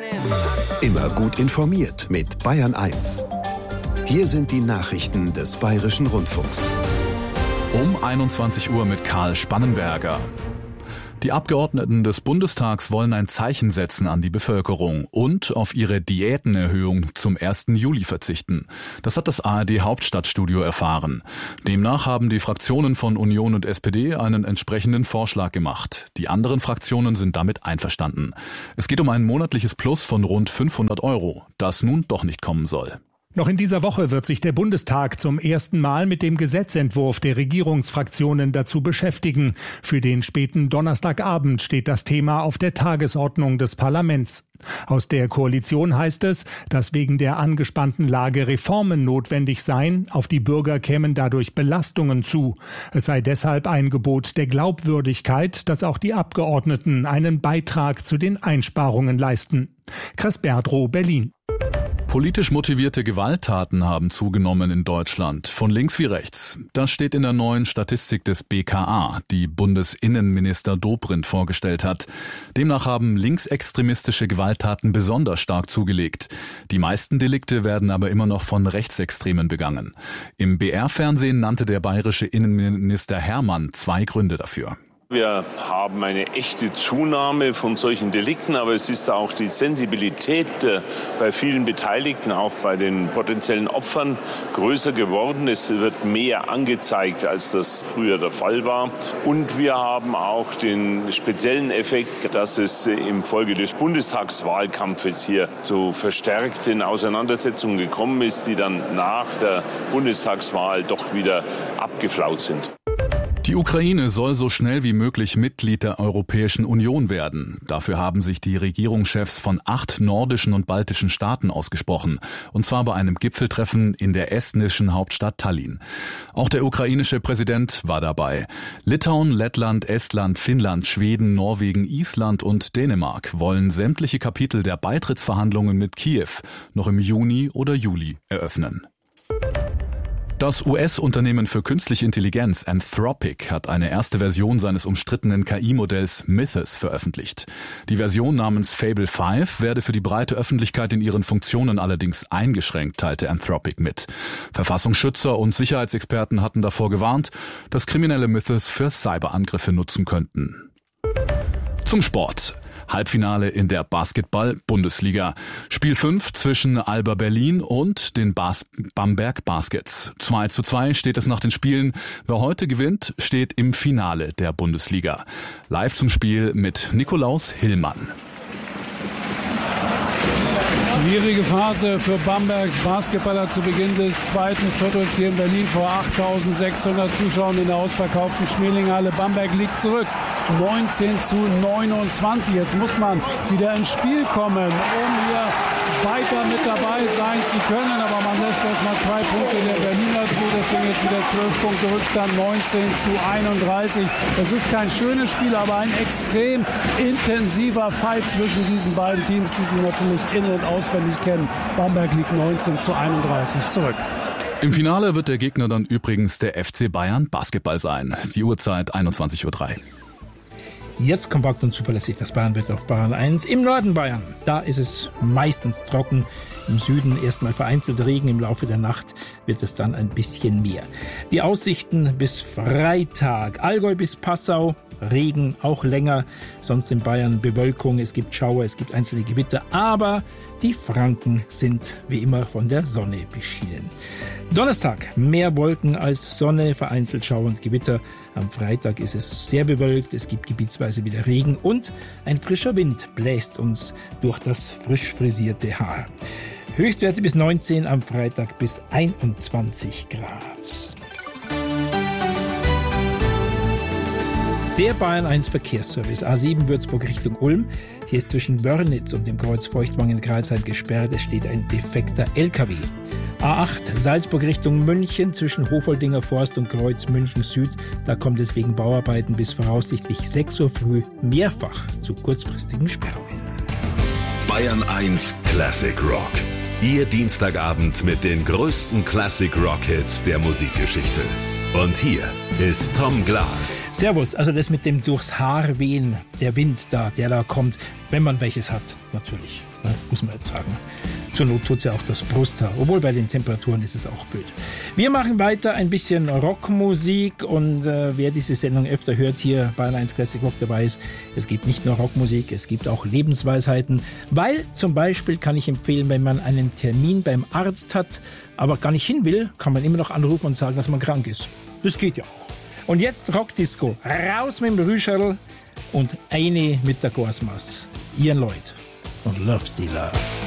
Immer gut informiert mit Bayern 1. Hier sind die Nachrichten des Bayerischen Rundfunks. Um 21 Uhr mit Karl Spannenberger. Die Abgeordneten des Bundestags wollen ein Zeichen setzen an die Bevölkerung und auf ihre Diätenerhöhung zum 1. Juli verzichten. Das hat das ARD-Hauptstadtstudio erfahren. Demnach haben die Fraktionen von Union und SPD einen entsprechenden Vorschlag gemacht. Die anderen Fraktionen sind damit einverstanden. Es geht um ein monatliches Plus von rund 500 €, das nun doch nicht kommen soll. Noch in dieser Woche wird sich der Bundestag zum ersten Mal mit dem Gesetzentwurf der Regierungsfraktionen dazu beschäftigen. Für den späten Donnerstagabend steht das Thema auf der Tagesordnung des Parlaments. Aus der Koalition heißt es, dass wegen der angespannten Lage Reformen notwendig seien, auf die Bürger kämen dadurch Belastungen zu. Es sei deshalb ein Gebot der Glaubwürdigkeit, dass auch die Abgeordneten einen Beitrag zu den Einsparungen leisten. Chris Berdrow, Berlin. Politisch motivierte Gewalttaten haben zugenommen in Deutschland, von links wie rechts. Das steht in der neuen Statistik des BKA, die Bundesinnenminister Dobrindt vorgestellt hat. Demnach haben linksextremistische Gewalttaten besonders stark zugelegt. Die meisten Delikte werden aber immer noch von Rechtsextremen begangen. Im BR-Fernsehen nannte der bayerische Innenminister Hermann 2 Gründe dafür. Wir haben eine echte Zunahme von solchen Delikten, aber es ist auch die Sensibilität bei vielen Beteiligten, auch bei den potenziellen Opfern, größer geworden. Es wird mehr angezeigt, als das früher der Fall war. Und wir haben auch den speziellen Effekt, dass es infolge des Bundestagswahlkampfes hier zu verstärkten Auseinandersetzungen gekommen ist, die dann nach der Bundestagswahl doch wieder abgeflaut sind. Die Ukraine soll so schnell wie möglich Mitglied der Europäischen Union werden. Dafür haben sich die Regierungschefs von 8 nordischen und baltischen Staaten ausgesprochen. Und zwar bei einem Gipfeltreffen in der estnischen Hauptstadt Tallinn. Auch der ukrainische Präsident war dabei. Litauen, Lettland, Estland, Finnland, Schweden, Norwegen, Island und Dänemark wollen sämtliche Kapitel der Beitrittsverhandlungen mit Kiew noch im Juni oder Juli eröffnen. Das US-Unternehmen für künstliche Intelligenz Anthropic hat eine erste Version seines umstrittenen KI-Modells Mythos veröffentlicht. Die Version namens Fable 5 werde für die breite Öffentlichkeit in ihren Funktionen allerdings eingeschränkt, teilte Anthropic mit. Verfassungsschützer und Sicherheitsexperten hatten davor gewarnt, dass Kriminelle Mythos für Cyberangriffe nutzen könnten. Zum Sport. Halbfinale in der Basketball-Bundesliga. Spiel 5 zwischen Alba Berlin und den Bamberg Baskets. 2:2 steht es nach den Spielen. Wer heute gewinnt, steht im Finale der Bundesliga. Live zum Spiel mit Nikolaus Hillmann. Schwierige Phase für Bambergs Basketballer zu Beginn des zweiten Viertels hier in Berlin vor 8.600 Zuschauern in der ausverkauften Schmelinghalle. Bamberg liegt zurück, 19:29. Jetzt muss man wieder ins Spiel kommen, um hier weiter mit dabei sein zu können. Aber man lässt erstmal 2 Punkte der Berliner zu. Deswegen jetzt wieder 12 Punkte Rückstand, 19:31. Es ist kein schönes Spiel, aber ein extrem intensiver Fight zwischen diesen beiden Teams, die sie natürlich in- und auswendig kennen. Bamberg liegt 19:31 zurück. Im Finale wird der Gegner dann übrigens der FC Bayern Basketball sein. Die Uhrzeit 21:03 Uhr. Jetzt kompakt und zuverlässig das Bayernwetter auf Bayern 1. Im Norden Bayern, da ist es meistens trocken. Im Süden erstmal vereinzelt Regen, im Laufe der Nacht wird es dann ein bisschen mehr. Die Aussichten bis Freitag. Allgäu bis Passau, Regen auch länger. Sonst in Bayern Bewölkung, es gibt Schauer, es gibt einzelne Gewitter. Aber die Franken sind wie immer von der Sonne beschienen. Donnerstag, mehr Wolken als Sonne, vereinzelt Schauer und Gewitter. Am Freitag ist es sehr bewölkt, es gibt gebietsweise wieder Regen und ein frischer Wind bläst uns durch das frisch frisierte Haar. Höchstwerte bis 19, am Freitag bis 21 Grad. Der Bayern 1 Verkehrsservice A7 Würzburg Richtung Ulm. Hier ist zwischen Wörnitz und dem Kreuz Feuchtwangen-Kreisheim gesperrt. Es steht ein defekter LKW. A8 Salzburg Richtung München zwischen Hofoldinger Forst und Kreuz München Süd. Da kommt es wegen Bauarbeiten bis voraussichtlich 6 Uhr früh mehrfach zu kurzfristigen Sperrungen. Bayern 1 Classic Rock. Ihr Dienstagabend mit den größten Classic Rock Hits der Musikgeschichte. Und hier ist Tom Glas. Servus, also das mit dem durchs Haar wehen, der Wind da, der da kommt, wenn man welches hat, natürlich, ne, muss man jetzt sagen. Zur Not tut's ja auch das Brusthaar, obwohl bei den Temperaturen ist es auch blöd. Wir machen weiter ein bisschen Rockmusik und wer diese Sendung öfter hört, hier bei 1 Classic Rock dabei ist, es gibt nicht nur Rockmusik, es gibt auch Lebensweisheiten, weil zum Beispiel kann ich empfehlen, wenn man einen Termin beim Arzt hat, aber gar nicht hin will, kann man immer noch anrufen und sagen, dass man krank ist. Das geht ja auch. Und jetzt Rockdisco, raus mit dem Rüscherl und eine mit der Gorsmaß. Ian Lloyd und Love Stealer.